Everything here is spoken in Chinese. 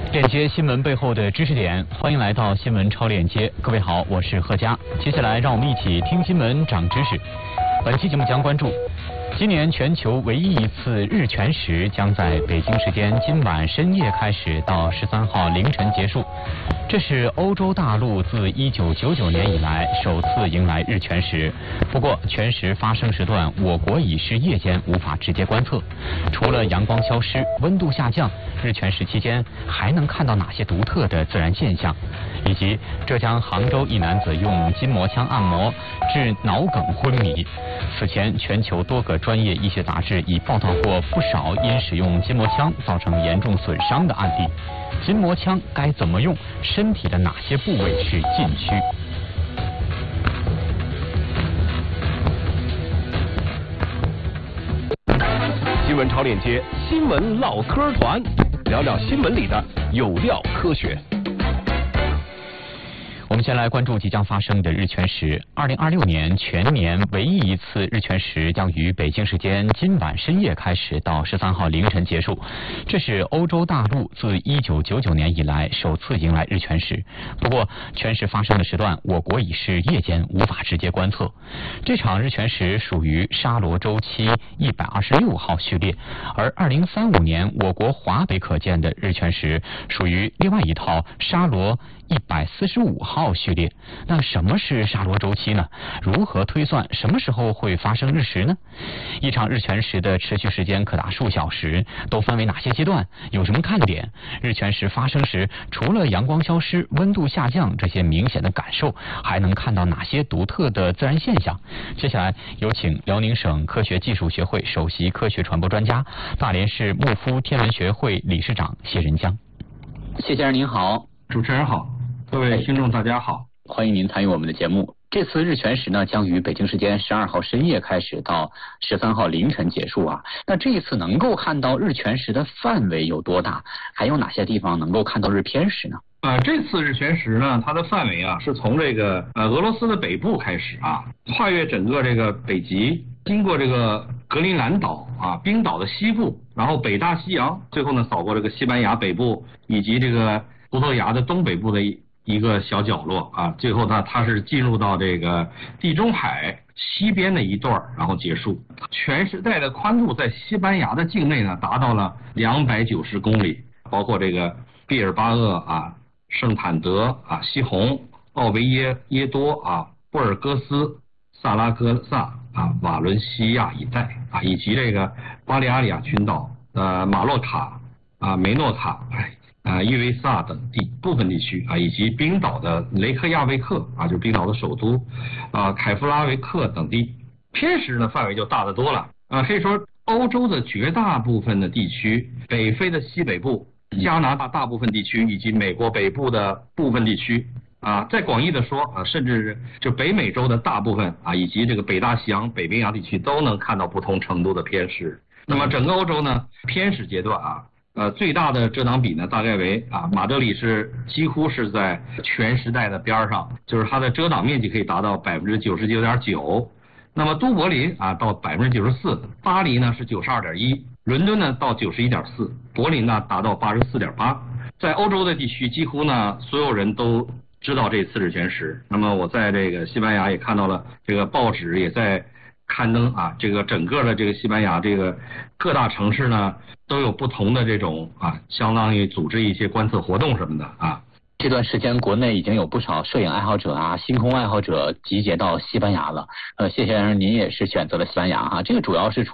链接新闻背后的知识点，欢迎来到新闻超链接。各位好，我是贺佳。接下来让我们一起听新闻长知识。本期节目将关注今年全球唯一一次日全食将在北京时间今晚深夜开始，到13号凌晨结束。这是欧洲大陆自1999年以来首次迎来日全食。不过，全食发生时段，我国已是夜间，无法直接观测。除了阳光消失、温度下降，日全食期间还能看到哪些独特的自然现象？以及浙江杭州一男子用筋膜枪按摩致脑梗昏迷。此前，全球多个专业医学杂志已报道过不少因使用筋膜枪造成严重损伤的案例。筋膜枪该怎么用？身体的哪些部位是禁区？ 新闻超链接，新闻唠嗑团，聊聊新闻里的有料科学。 我们先来关注即将发生的日全食。2026年全年唯一一次日全食将于北京时间今晚深夜开始，到13号凌晨结束。这是欧洲大陆自1999年以来首次迎来日全食。不过，全食发生的时段，我国已是夜间，无法直接观测。这场日全食属于沙罗周期126号序列，而2035年我国华北可见的日全食属于另外一套沙罗145号序列。那什么是沙罗周期呢？如何推算什么时候会发生日食呢？一场日全食的持续时间可达数小时，都分为哪些阶段？有什么看点？日全食发生时，除了阳光消失、温度下降这些明显的感受，还能看到哪些独特的自然现象？接下来有请辽宁省科学技术学会首席科学传播专家、大连市牧夫天文学会理事长谢仁江。谢先生您好。 主持人好，各位听众大家好， 欢迎您参与我们的节目。这次日全食呢，将于北京时间12号深夜开始，到13号凌晨结束啊。那这一次能够看到日全食的范围有多大？还有哪些地方能够看到日偏食呢？ 这次日全食呢，它的范围啊是从这个俄罗斯的北部开始啊，跨越整个这个北极，经过这个格陵兰岛啊、冰岛的西部，然后北大西洋，最后呢扫过这个西班牙北部以及这个葡萄牙的东北部的一个小角落啊，最后呢它是进入到这个地中海西边的一段，然后结束。全时带的宽度在西班牙的境内呢达到了290公里，包括这个毕尔巴鄂啊、圣坦德啊、西红、奥维耶多啊、布尔戈斯、萨拉戈萨啊、瓦伦西亚一带啊，以及这个巴利亚里亚群岛、马洛卡啊、梅诺卡、伊维萨等部分地区啊，以及冰岛的雷克雅未克啊，就是冰岛的首都啊，凯夫拉维克等地。偏食呢范围就大得多了啊，可以说欧洲的绝大部分的地区，北非的西北部、加拿大大部分地区以及美国北部的部分地区啊，再广义的说啊，甚至就北美洲的大部分啊，以及这个北大西洋、北冰洋地区都能看到不同程度的偏食。那么整个欧洲呢，偏食阶段啊。最大的遮挡比呢，大概为马德里是几乎是在全时带的边上，就是它的遮挡面积可以达到99.9%。那么都柏林啊到94%，巴黎呢是92.1%，伦敦呢到91.4%，柏林呢达到84.8%。在欧洲的地区，几乎呢所有人都知道这次日全食。那么我在这个西班牙也看到了，这个报纸也在刊登啊，这个整个的这个西班牙这个各大城市呢都有不同的这种相当于组织一些观测活动什么的啊。 这段时间国内已经有不少摄影爱好者啊、星空爱好者集结到西班牙了。谢先生您也是选择了西班牙啊，这个主要是